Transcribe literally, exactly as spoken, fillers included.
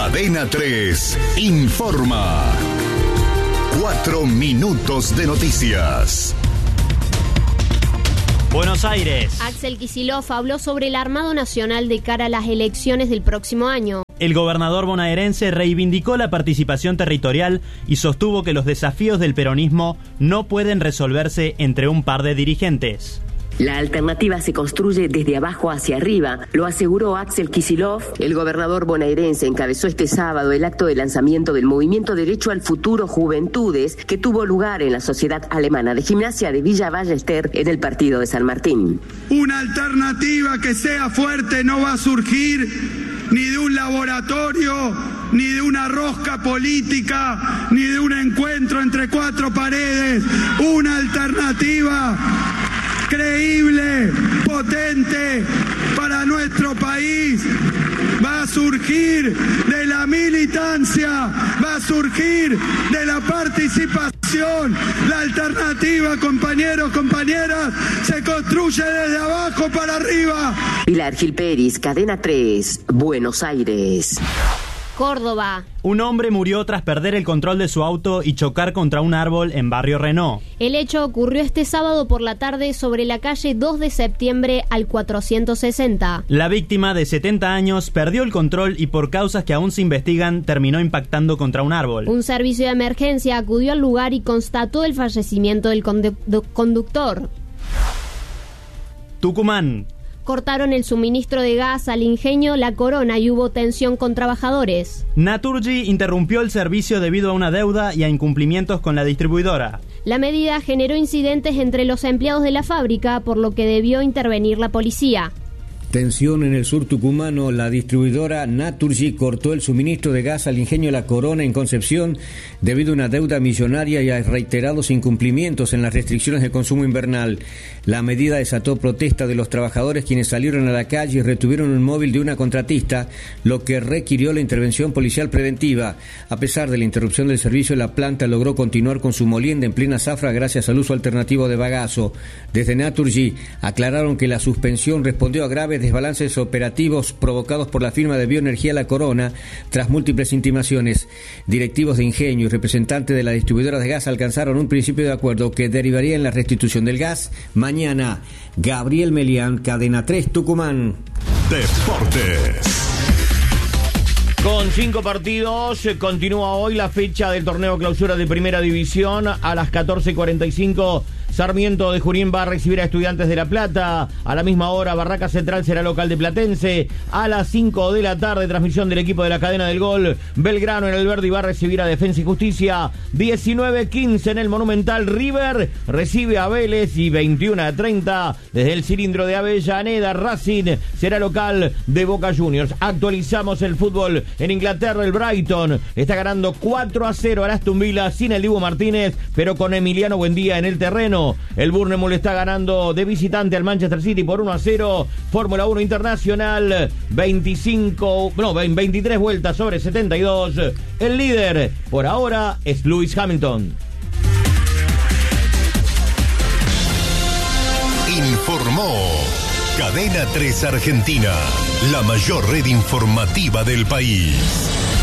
Cadena tres informa. Cuatro minutos de noticias. Buenos Aires. Axel Kicillof habló sobre el Armado Nacional de cara a las elecciones del próximo año. El gobernador bonaerense reivindicó la participación territorial y sostuvo que los desafíos del peronismo no pueden resolverse entre un par de dirigentes. La alternativa se construye desde abajo hacia arriba, lo aseguró Axel Kicillof. El gobernador bonaerense encabezó este sábado el acto de lanzamiento del movimiento Derecho al Futuro Juventudes, que tuvo lugar en la Sociedad Alemana de Gimnasia de Villa Ballester en el partido de San Martín. Una alternativa que sea fuerte no va a surgir ni de un laboratorio, ni de una rosca política, ni de un encuentro entre cuatro paredes. Una alternativa creíble, potente para nuestro país, va a surgir de la militancia, va a surgir de la participación. La alternativa, compañeros, compañeras, se construye desde abajo para arriba. Pilar Gil Peris, Cadena tres, Buenos Aires. Córdoba. Un hombre murió tras perder el control de su auto y chocar contra un árbol en Barrio Renault. El hecho ocurrió este sábado por la tarde sobre la calle dos de septiembre al cuatrocientos sesenta. La víctima, de setenta años, perdió el control y por causas que aún se investigan terminó impactando contra un árbol. Un servicio de emergencia acudió al lugar y constató el fallecimiento del condu- conductor. Tucumán. Cortaron el suministro de gas al ingenio La Corona y hubo tensión con trabajadores. Naturgy interrumpió el servicio debido a una deuda y a incumplimientos con la distribuidora. La medida generó incidentes entre los empleados de la fábrica, por lo que debió intervenir la policía. Tensión en el sur tucumano. La distribuidora Naturgy cortó el suministro de gas al ingenio La Corona en Concepción debido a una deuda millonaria y a reiterados incumplimientos en las restricciones de consumo invernal. La medida desató protesta de los trabajadores, quienes salieron a la calle y retuvieron un móvil de una contratista, lo que requirió la intervención policial preventiva. A pesar de la interrupción del servicio, la planta logró continuar con su molienda en plena zafra gracias al uso alternativo de bagazo. Desde Naturgy aclararon que la suspensión respondió a graves desbalances operativos provocados por la firma de bioenergía La Corona tras múltiples intimaciones. Directivos de ingenio y representantes de las distribuidoras de gas alcanzaron un principio de acuerdo que derivaría en la restitución del gas mañana. Gabriel Melián, Cadena tres, Tucumán. Deportes. Con cinco partidos, continúa hoy la fecha del torneo clausura de Primera División. A las catorce cuarenta y cinco, Sarmiento de Junín va a recibir a Estudiantes de La Plata. A la misma hora, Barraca Central será local de Platense. A las cinco de la tarde, transmisión del equipo de la cadena del gol. Belgrano en el Verdi va a recibir a Defensa y Justicia. diecinueve quince en el Monumental, River recibe a Vélez. Y veintiuno a treinta, desde el cilindro de Avellaneda, Racing será local de Boca Juniors. Actualizamos el fútbol en Inglaterra. El Brighton está ganando cuatro a cero al Aston Villa sin el Dibu Martínez, pero con Emiliano Buendía en el terreno. El Bournemouth está ganando de visitante al Manchester City por uno a cero. Fórmula uno Internacional, veinticinco, no, veintitrés vueltas sobre setenta y dos. El líder por ahora es Lewis Hamilton. Informó Cadena tres Argentina, la mayor red informativa del país.